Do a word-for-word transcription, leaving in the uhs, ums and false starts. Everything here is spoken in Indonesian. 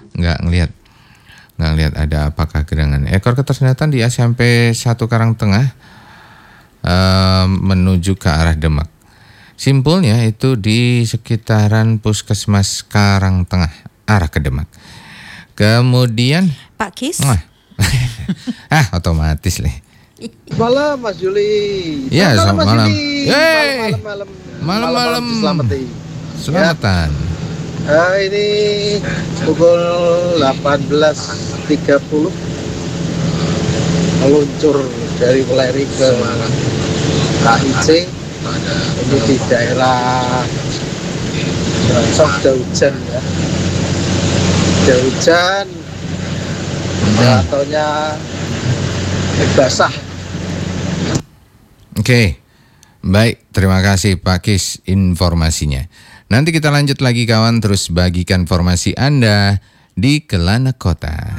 nggak ngelihat nggak ngelihat ada apakah gerangan. Ekor ketersendataan di S M P satu Karangtengah uh, menuju ke arah Demak. Simpulnya itu di sekitaran Puskesmas Karangtengah arah ke Demak. Kemudian Pak Kis. Wah. ah otomatis nih. Malam Mas Juli. Ya, selamat malam. Yeay. Malam-malam. Malam-malam. Selamatan. Selamatan. Ya. Nah, ini pukul delapan belas tiga puluh meluncur dari Weleri ke K I C. Ini di daerah Sok Daujan ya. Daujan. Jatuhnya basah. Oke, baik, terima kasih Pak Kis informasinya. Nanti kita lanjut lagi kawan, terus bagikan informasi Anda di Kelana Kota.